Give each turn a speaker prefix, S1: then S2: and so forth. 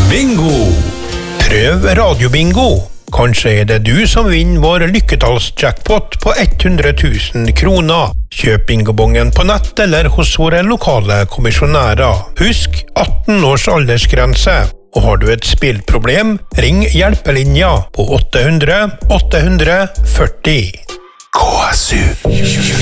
S1: Bingo! Prøv radiobingo. Kanskje det du som vinner vår lykketallsjackpot på 100 000 kroner. Kjøp bingobongen på nett eller hos våre lokale kommisjonærer. Husk 18 års aldersgrense. Og har du et spillproblem, ring hjelpelinja på 800 840. KSU.